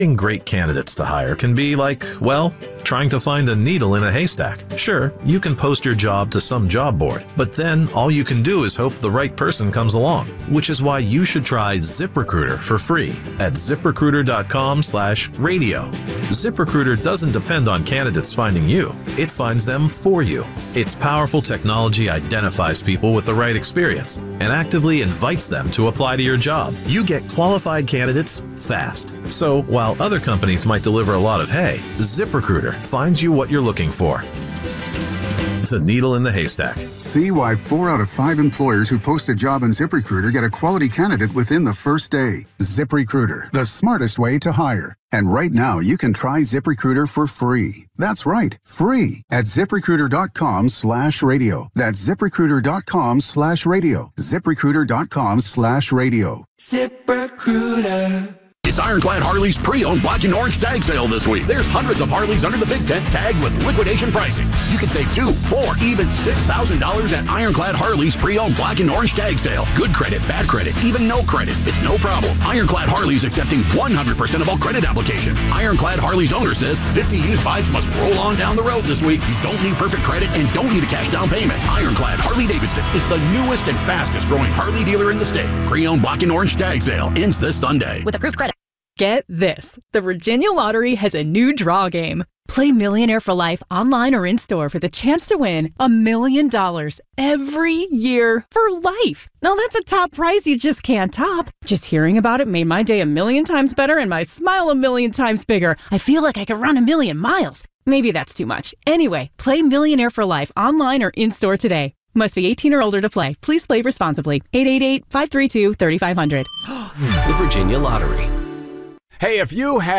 Getting great candidates to hire can be like, well, trying to find a needle in a haystack. Sure, you can post your job to some job board, but then all you can do is hope the right person comes along, which is why you should try ZipRecruiter for free at ZipRecruiter.com/radio. ZipRecruiter doesn't depend on candidates finding you. It finds them for you. Its powerful technology identifies people with the right experience and actively invites them to apply to your job. You get qualified candidates fast. So while other companies might deliver a lot of hay, ZipRecruiter finds you what you're looking for. The needle in the haystack. See why 4 out of 5 employers who post a job on ZipRecruiter get a quality candidate within the first day. ZipRecruiter, the smartest way to hire. And right now, you can try ZipRecruiter for free. That's right, free at ZipRecruiter.com/radio. That's ZipRecruiter.com/radio. ZipRecruiter.com/radio. ZipRecruiter. It's Ironclad Harley's pre-owned black and orange tag sale this week. There's hundreds of Harleys under the big tent tagged with liquidation pricing. You can save $2,000, $4,000, even $6,000 at Ironclad Harley's pre-owned black and orange tag sale. Good credit, bad credit, even no credit. It's no problem. Ironclad Harley's accepting 100% of all credit applications. Ironclad Harley's owner says 50 used bikes must roll on down the road this week. You don't need perfect credit and don't need a cash down payment. Ironclad Harley-Davidson is the newest and fastest growing Harley dealer in the state. Pre-owned black and orange tag sale ends this Sunday. With approved credit. Get this. The Virginia Lottery has a new draw game. Play Millionaire for Life online or in-store for the chance to win $1 million every year for life. Now that's a top prize you just can't top. Just hearing about it made my day 1,000,000 times better and my smile 1,000,000 times bigger. I feel like I could run 1,000,000 miles. Maybe that's too much. Anyway, play Millionaire for Life online or in-store today. Must be 18 or older to play. Please play responsibly. 888-532-3500. The Virginia Lottery. Hey, if you have